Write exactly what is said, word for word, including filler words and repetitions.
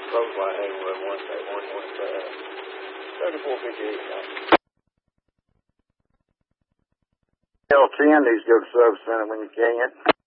Roseline Hayward, one one one five. thirty-four fifty-eight now. Tell T N D's go to service center when you can.